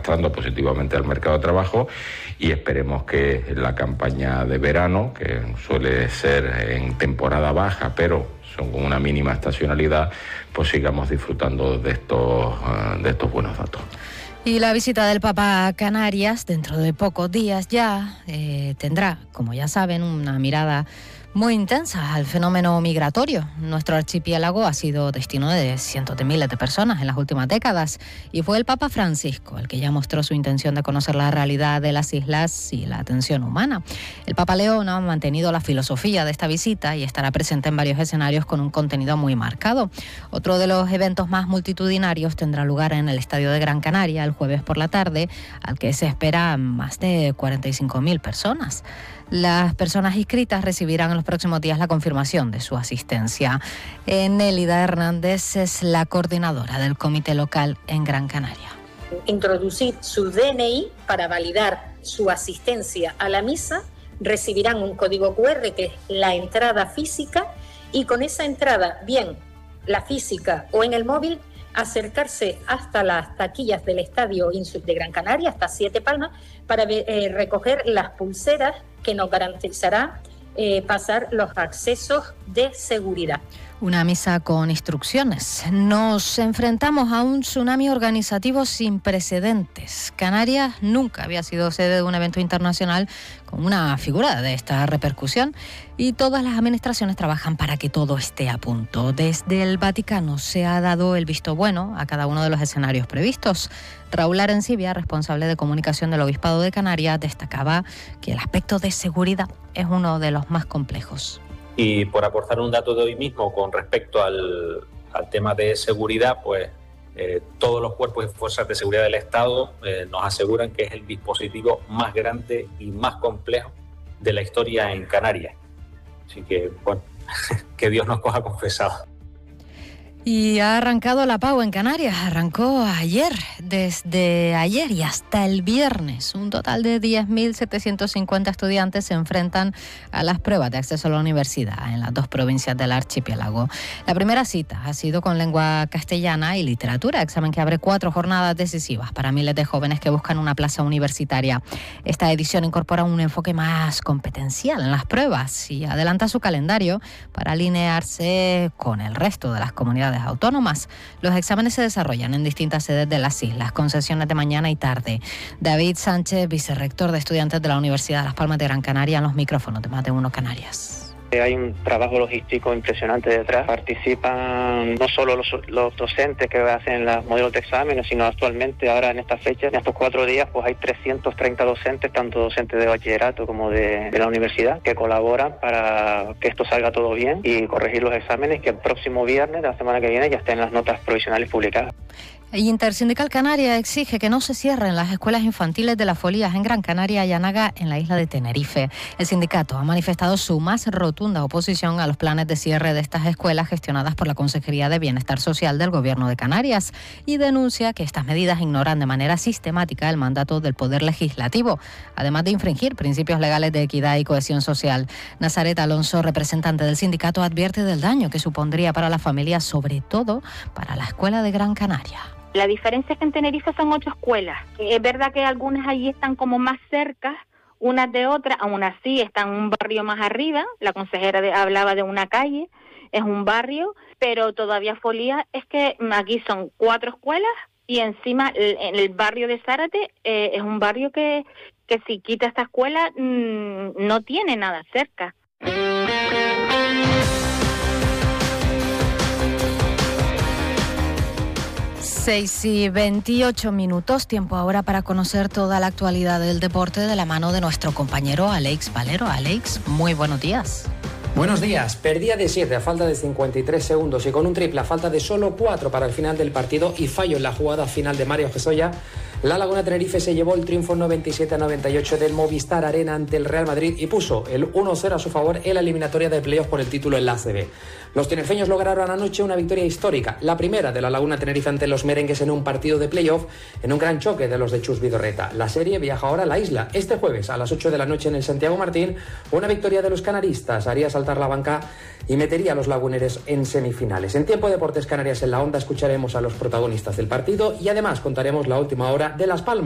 mostrando positivamente al mercado de trabajo, y esperemos que la campaña de verano, que suele ser en temporada baja, pero son con una mínima estacionalidad, pues sigamos disfrutando de estos buenos datos. Y la visita del Papa a Canarias, dentro de pocos días ya, tendrá, como ya saben, una mirada muy intensa al fenómeno migratorio. Nuestro archipiélago ha sido destino de cientos de miles de personas en las últimas décadas, y fue el Papa Francisco el que ya mostró su intención de conocer la realidad de las islas y la atención humana. El Papa León ha mantenido la filosofía de esta visita y estará presente en varios escenarios con un contenido muy marcado. Otro de los eventos más multitudinarios tendrá lugar en el Estadio de Gran Canaria el jueves por la tarde, al que se esperan más de 45.000 personas. Las personas inscritas recibirán en los próximos días la confirmación de su asistencia. Nélida Hernández es la coordinadora del comité local en Gran Canaria. Introducir su DNI para validar su asistencia a la misa, recibirán un código QR que es la entrada física, y con esa entrada, bien la física o en el móvil, acercarse hasta las taquillas del Estadio Insult de Gran Canaria, hasta Siete Palmas, para recoger las pulseras que nos garantizará pasar los accesos de seguridad. Una misa con instrucciones. Nos enfrentamos a un tsunami organizativo sin precedentes. Canarias nunca había sido sede de un evento internacional con una figura de esta repercusión, y todas las administraciones trabajan para que todo esté a punto. Desde el Vaticano se ha dado el visto bueno a cada uno de los escenarios previstos. Raúl Arencibia, responsable de comunicación del Obispado de Canarias, destacaba que el aspecto de seguridad es uno de los más complejos. Y por aportar un dato de hoy mismo con respecto al tema de seguridad, pues todos los cuerpos y fuerzas de seguridad del Estado nos aseguran que es el dispositivo más grande y más complejo de la historia en Canarias. Así que, bueno, que Dios nos coja confesados. Y ha arrancado la PAU en Canarias, arrancó ayer, desde ayer y hasta el viernes. Un total de 10.750 estudiantes se enfrentan a las pruebas de acceso a la universidad en las dos provincias del archipiélago. La primera cita ha sido con lengua castellana y literatura, examen que abre 4 jornadas decisivas para miles de jóvenes que buscan una plaza universitaria. Esta edición incorpora un enfoque más competencial en las pruebas y adelanta su calendario para alinearse con el resto de las comunidades autónomas. Los exámenes se desarrollan en distintas sedes de las islas, con sesiones de mañana y tarde. David Sánchez, vicerrector de estudiantes de la Universidad de Las Palmas de Gran Canaria, en los micrófonos de Más de Uno Canarias. Hay un trabajo logístico impresionante detrás. Participan no solo los docentes que hacen los modelos de exámenes, sino actualmente, ahora en estas fechas, en estos 4 días, pues hay 330 docentes, tanto docentes de bachillerato como de la universidad, que colaboran para que esto salga todo bien y corregir los exámenes, que el próximo viernes de la semana que viene ya estén las notas provisionales publicadas. Intersindical Canaria exige que no se cierren las escuelas infantiles de Las Folías en Gran Canaria y Anaga en la isla de Tenerife. El sindicato ha manifestado su más rotunda oposición a los planes de cierre de estas escuelas gestionadas por la Consejería de Bienestar Social del Gobierno de Canarias, y denuncia que estas medidas ignoran de manera sistemática el mandato del Poder Legislativo, además de infringir principios legales de equidad y cohesión social. Nazaret Alonso, representante del sindicato, advierte del daño que supondría para las familias, sobre todo para la escuela de Gran Canaria. La diferencia es que en Tenerife son 8 escuelas. Es verdad que algunas allí están como más cerca unas de otras, aún así están un barrio más arriba. La consejera hablaba de una calle, es un barrio, pero todavía Folía es que aquí son 4 escuelas y encima en el barrio de Zárate es un barrio que si quita esta escuela no tiene nada cerca. 6:28, tiempo ahora para conocer toda la actualidad del deporte de la mano de nuestro compañero Alex Valero. Alex, muy buenos días. Buenos días. Perdía de 7 a falta de 53 segundos y con un triple a falta de solo 4 para el final del partido y fallo en la jugada final de Mario Gesoya, la Laguna Tenerife se llevó el triunfo 97-98 del Movistar Arena ante el Real Madrid y puso el 1-0 a su favor en la eliminatoria de playoff por el título en la ACB. Los tinerfeños lograron anoche una victoria histórica, la primera de la Laguna Tenerife ante los merengues en un partido de playoff, en un gran choque de los de Chus Vidorreta. La serie viaja ahora a la isla. Este jueves a las 8 de la noche en el Santiago Martín, una victoria de los canaristas haría saltar la banca y metería a los laguneros en semifinales. En Tiempo Deportes Canarias en la Onda escucharemos a los protagonistas del partido y además contaremos la última hora de Las Palmas.